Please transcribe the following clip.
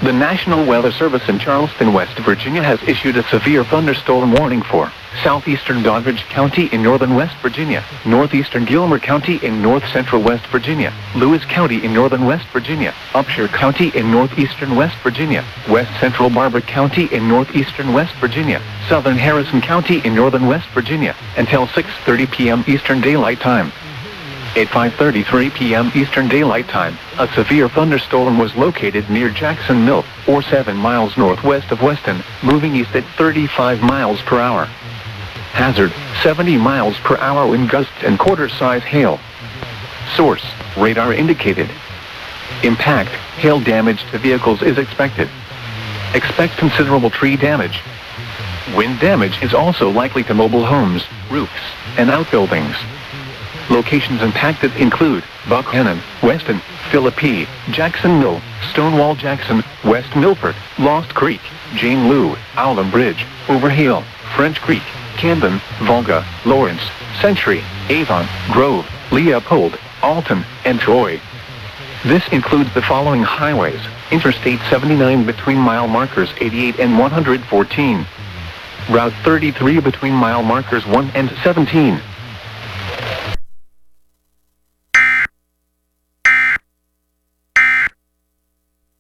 The National Weather Service in Charleston, West Virginia has issued a severe thunderstorm warning for southeastern Doddridge County in northern West Virginia, northeastern Gilmer County in north-central West Virginia, Lewis County in northern West Virginia, Upshur County in northeastern West Virginia, west-central Barber County in northeastern West Virginia, southern Harrison County in northern West Virginia, until 6:30 p.m. Eastern Daylight Time. At 5:33 p.m. Eastern Daylight Time, a severe thunderstorm was located near Jackson Mill, or 7 miles northwest of Weston, moving east at 35 miles per hour. Hazard, 70 miles per hour wind gusts and quarter-size hail. Source, radar indicated. Impact, hail damage to vehicles is expected. Expect considerable tree damage. Wind damage is also likely to mobile homes, roofs, and outbuildings. Locations impacted include Buckhannon, Weston, Philippi, Jackson Mill, Stonewall Jackson, West Milford, Lost Creek, Jane Lou, Owlum Bridge, Overhill, French Creek, Camden, Volga, Lawrence, Century, Avon, Grove, Leopold, Alton, and Troy. This includes the following highways: Interstate 79 between mile markers 88 and 114. Route 33 between mile markers 1 and 17.